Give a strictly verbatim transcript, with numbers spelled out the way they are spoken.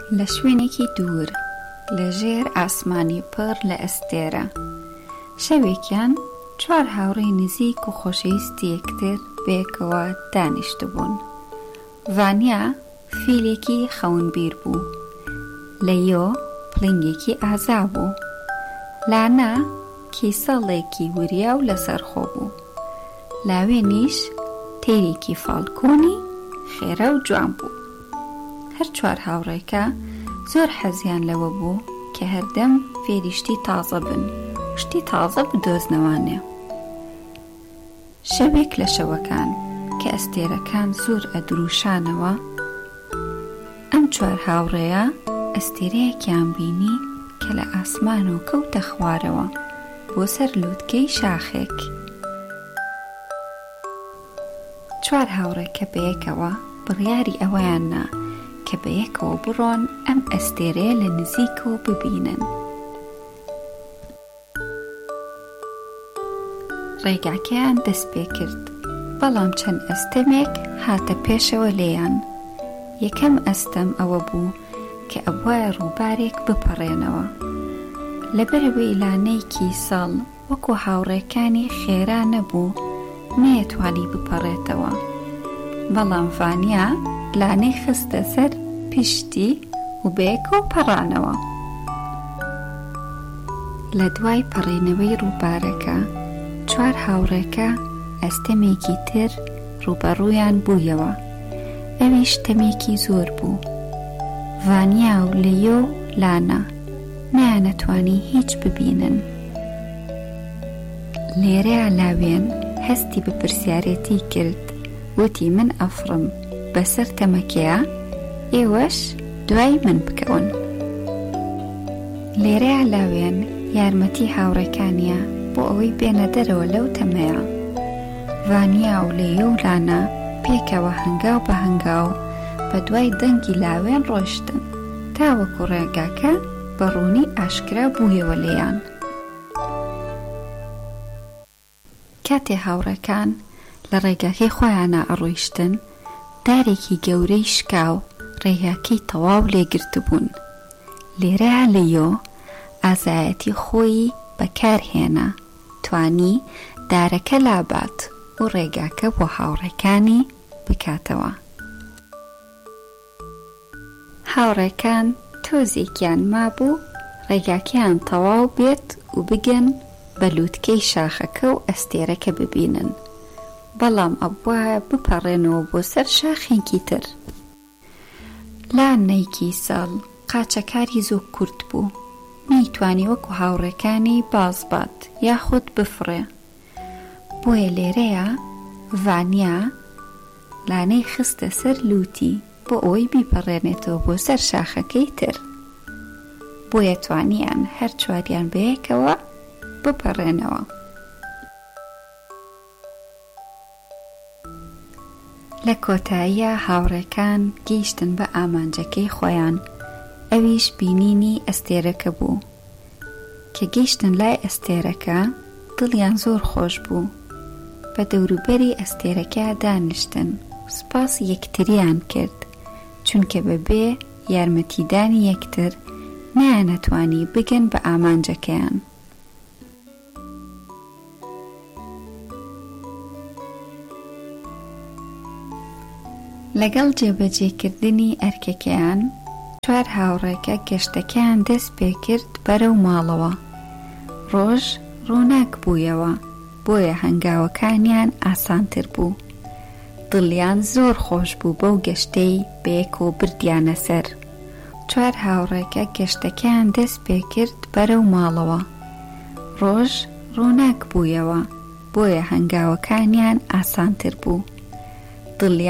لە شوێنێکی دوور لەژێر ئاسمانی پڕ لە ئەستێرە شەوێکیان چوار هاوڕێی نزیک و خۆشەویستی یەکتر بەیەکەوە دانیشتبوون. ڤانیا فیلێکی خەونبیر بوو، لەیۆ پڵنگێکی ئازا بوو، لانا کیسەڵێکی وریا و لەسەرخۆ بوو، لاوێنیش تێرێکی فاڵکۆنی خێرا و جوان بوو. هەر چوار هاوڕێکە زۆر حەزیان لەوە بوو کە هەردەم فێری شتی تازە بن، شتی تازە بدۆزنەوانێ. شەوێک لە شەوەکان کە ئەستێرەکان زۆر ئەدروشانەوە، ئەم چوار هاوڕێیە ئەستێرەیەکیان بینی کە لە ئاسمانەوە کەوتە خوارەوە بۆ سەر لووتکەی شاخێک. چوار هاوڕێک کە بەیەکەوە بڕیاری ئەوەیاننا کە بەیەکەوە بڕۆن ئەم ئەستێرەیە لە نزیکەوە ببینن. ڕێگاکەیان دەست پێ کرد، بەڵام چەند ئەستەمێک هاتە پێشەوە لێیان. یەکەم ئەستەم ئەوە بوو کە ئەبوایە ڕووبارێک بپەڕێنەوە، لەبەرەوەی لانەی کیسەڵ وەکو هاوڕێکانی خێرا نەبوو، نەیەتوانی بپەڕێتەوە. بەڵام ڤانیا لانەی خستە سەر پشتی و بەیەکەوە پەڕانەوە. لە دوای پەڕێنەوەی ڕووبارەکە چوار هاوڕێکە ئەستەمێکی تر ڕوبەڕوویان بوویەوە، ئەویش تەمێکی زۆر بوو. ڤانیا و لەیۆ و لانا نایانەتوانی هیچ ببینن. لێرەیە لاوێن هەستی بە پرسیارەتی کرد، وتی من ئەفڕم بەسەر تەمەکەیە، ئێوەش دوای من بکەون. لێرەیە لاوێن یارمەتی هاوڕێکانیە بۆ ئەوەی بێنە دەرەوە لەو تەمەیە. ڤانیا و لێیۆ و لانا پێکەوە هەنگاو بە هەنگاو بە دوای دەنگی لاوێن ڕۆیشتن، تاوەکو ڕێگاکە بەڕوونی ئاشکرا بوویەوە لێیان. کاتێ هاوڕێکان لە ڕێگاکەی خۆیانە ئەڕۆیشتن، دارێکی گەورەی شکاو ڕێگاکەی تەواو لێگرتبوون. لێرەیە لەیۆ ئازایەتی خۆی بەکارهێنا، توانی دارەکە لابات و ڕێگاکە بۆ هاوڕێکانی بکاتەوە. هاوڕێکان تۆزێکیان مابوو ڕێگاکەیان تەواو بێت و بگەن بە لووتکەی شاخەکە و ئەستێرەکە ببینن، بەڵام ئەبوایە بپەڕێنەوە بۆ سەر شاخێکی تر. لانەی کیسەڵ قاچەکاری زۆر کورت بوو، نەیتوانی وەکو هاوڕێکانی باز بات یاخود بفڕێ. بۆیە لێرەیە ڤانیا لانەی خستە سەر لووتی بۆ ئەوەی بیپەڕێنێتەوە بۆ سەر شاخەکەی تر. بۆیە توانیان هەر چواریان بەیەکەوە بپەڕێنەوە. لە کۆتاییە هاوڕێکان گەیشتن بە ئامانجەکەی خۆیان، ئەویش بینینی ئەستێرەکە بوو. کە گەیشتن لای ئەستێرەکە دڵیان زۆر خۆش بوو، بە دەوروبەری ئەستێرەکە دانیشتن، سوپاس یەکتریان کرد، چونکە بەبێ یارمەتیدانی یەکتر نایانەتوانی بگەن بە ئامانجەکەیان. لەگەڵ جێبەجێکردنی ئەرکەکەیان چوار هاوڕێکە گەشتەکەیان دەست پێ کرد بەرەو ماڵەوە. ڕۆژ ڕووناک بوویەوە، بۆیە هەنگاوەکانیان ئاسانتر بوو. دڵیان زۆر خۆش بوو بەو گەشتەی بەیەکەوە بردیانە سەر. چوار هاوڕێکە گەشتەکەیان دەست پێ کرد بەرەو ماڵەوە. ڕۆژ ڕووناک بوویەوە، بۆیە هەنگاوەکانیان ئاسانتر بوو. دڵیان